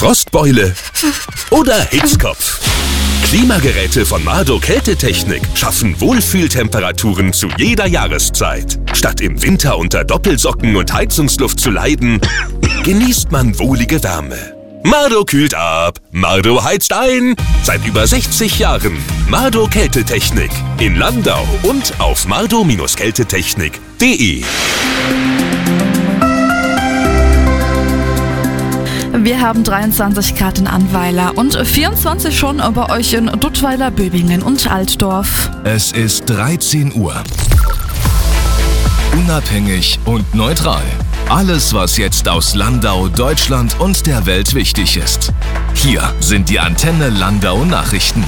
Frostbeule oder Hitzkopf? Klimageräte von Mardo Kältetechnik schaffen Wohlfühltemperaturen zu jeder Jahreszeit. Statt im Winter unter Doppelsocken und Heizungsluft zu leiden, genießt man wohlige Wärme. Mardo kühlt ab, Mardo heizt ein. Seit über 60 Jahren Mardo Kältetechnik in Landau und auf mardo-kältetechnik.de. Wir haben 23 Grad in Annweiler und 24 schon bei euch in Duttweiler, Böbingen und Altdorf. Es ist 13 Uhr. Unabhängig und neutral. Alles, was jetzt aus Landau, Deutschland und der Welt wichtig ist. Hier sind die Antenne Landau Nachrichten.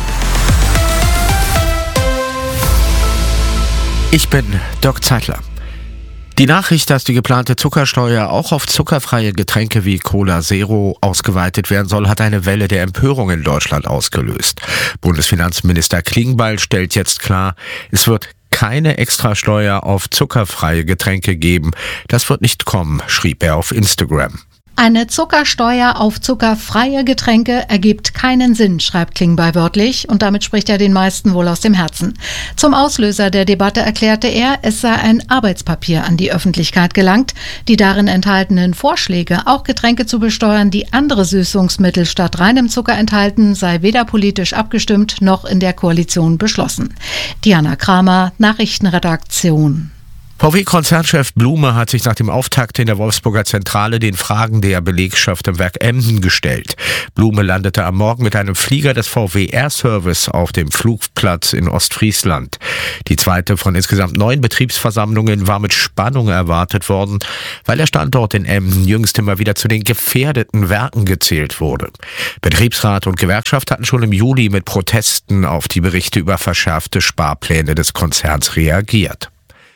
Ich bin Dirk Zeitler. Die Nachricht, dass die geplante Zuckersteuer auch auf zuckerfreie Getränke wie Cola Zero ausgeweitet werden soll, hat eine Welle der Empörung in Deutschland ausgelöst. Bundesfinanzminister Klingbeil stellt jetzt klar, es wird keine Extrasteuer auf zuckerfreie Getränke geben. Das wird nicht kommen, schrieb er auf Instagram. Eine Zuckersteuer auf zuckerfreie Getränke ergibt keinen Sinn, schreibt Klingbeil wörtlich, und damit spricht er den meisten wohl aus dem Herzen. Zum Auslöser der Debatte erklärte er, es sei ein Arbeitspapier an die Öffentlichkeit gelangt. Die darin enthaltenen Vorschläge, auch Getränke zu besteuern, die andere Süßungsmittel statt reinem Zucker enthalten, sei weder politisch abgestimmt noch in der Koalition beschlossen. Diana Kramer, Nachrichtenredaktion. VW-Konzernchef Blume hat sich nach dem Auftakt in der Wolfsburger Zentrale den Fragen der Belegschaft im Werk Emden gestellt. Blume landete am Morgen mit einem Flieger des VW Air Service auf dem Flugplatz in Ostfriesland. Die zweite von insgesamt 9 Betriebsversammlungen war mit Spannung erwartet worden, weil der Standort in Emden jüngst immer wieder zu den gefährdeten Werken gezählt wurde. Betriebsrat und Gewerkschaft hatten schon im Juli mit Protesten auf die Berichte über verschärfte Sparpläne des Konzerns reagiert.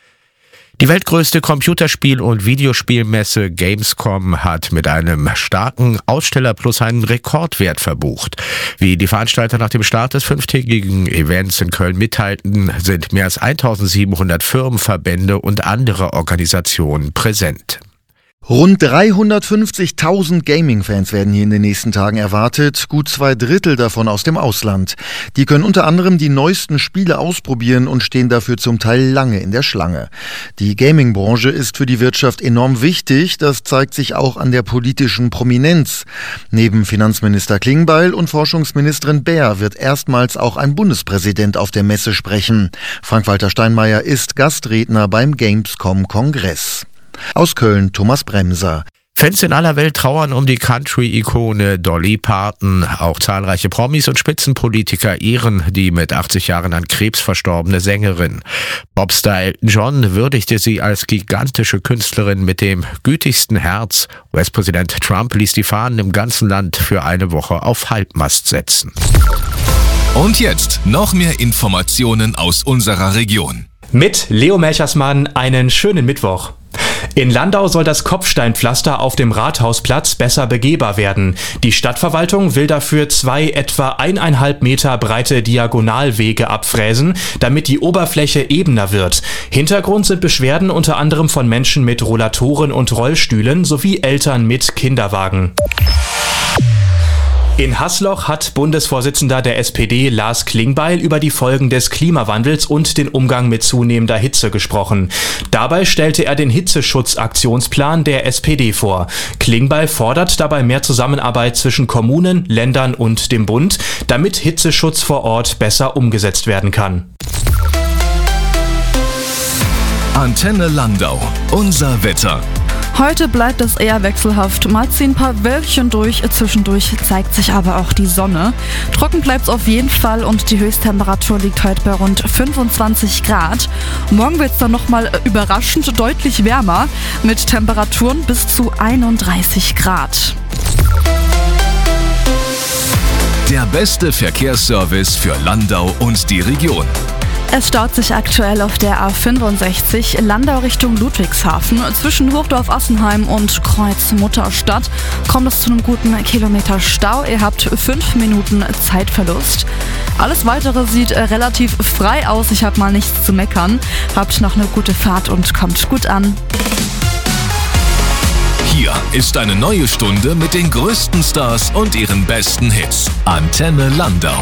Die weltgrößte Computerspiel- und Videospielmesse Gamescom hat mit einem starken Aussteller plus einen Rekordwert verbucht. Wie die Veranstalter nach dem Start des 5-tägigen Events in Köln mitteilten, sind mehr als 1700 Firmen, Verbände und andere Organisationen präsent. Rund 350.000 Gaming-Fans werden hier in den nächsten Tagen erwartet, gut 2/3 davon aus dem Ausland. Die können unter anderem die neuesten Spiele ausprobieren und stehen dafür zum Teil lange in der Schlange. Die Gaming-Branche ist für die Wirtschaft enorm wichtig, das zeigt sich auch an der politischen Prominenz. Neben Finanzminister Klingbeil und Forschungsministerin Baer wird erstmals auch ein Bundespräsident auf der Messe sprechen. Frank-Walter Steinmeier ist Gastredner beim Gamescom-Kongress. Aus Köln Thomas Bremser. Fans in aller Welt trauern um die Country-Ikone Dolly Parton. Auch zahlreiche Promis und Spitzenpolitiker ehren die mit 80 Jahren an Krebs verstorbene Sängerin. Popstar Elton John würdigte sie als gigantische Künstlerin mit dem gütigsten Herz. US-Präsident Trump ließ die Fahnen im ganzen Land für eine Woche auf Halbmast setzen. Und jetzt noch mehr Informationen aus unserer Region. Mit Leo Melchersmann einen schönen Mittwoch. In Landau soll das Kopfsteinpflaster auf dem Rathausplatz besser begehbar werden. Die Stadtverwaltung will dafür 2 etwa 1,5 Meter breite Diagonalwege abfräsen, damit die Oberfläche ebener wird. Hintergrund sind Beschwerden unter anderem von Menschen mit Rollatoren und Rollstühlen sowie Eltern mit Kinderwagen. In Haßloch hat Bundesvorsitzender der SPD Lars Klingbeil über die Folgen des Klimawandels und den Umgang mit zunehmender Hitze gesprochen. Dabei stellte er den Hitzeschutzaktionsplan der SPD vor. Klingbeil fordert dabei mehr Zusammenarbeit zwischen Kommunen, Ländern und dem Bund, damit Hitzeschutz vor Ort besser umgesetzt werden kann. Antenne Landau, unser Wetter. Heute bleibt es eher wechselhaft. Mal ziehen ein paar Wölkchen durch, zwischendurch zeigt sich aber auch die Sonne. Trocken bleibt es auf jeden Fall und die Höchsttemperatur liegt heute bei rund 25 Grad. Morgen wird es dann nochmal überraschend deutlich wärmer mit Temperaturen bis zu 31 Grad. Der beste Verkehrsservice für Landau und die Region. Es staut sich aktuell auf der A65 Landau Richtung Ludwigshafen. Zwischen Hochdorf-Assenheim und Kreuz-Mutterstadt kommt es zu einem guten Kilometer Stau. Ihr habt 5 Minuten Zeitverlust. Alles Weitere sieht relativ frei aus. Ich habe mal nichts zu meckern. Habt noch eine gute Fahrt und kommt gut an. Hier ist eine neue Stunde mit den größten Stars und ihren besten Hits. Antenne Landau.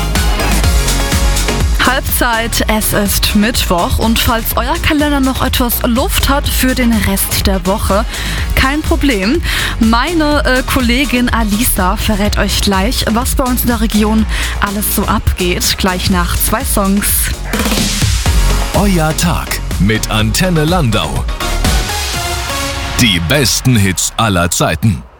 Halbzeit, es ist Mittwoch und falls euer Kalender noch etwas Luft hat für den Rest der Woche, kein Problem. Meine Kollegin Alisa verrät euch gleich, was bei uns in der Region alles so abgeht, gleich nach 2 Songs. Euer Tag mit Antenne Landau. Die besten Hits aller Zeiten.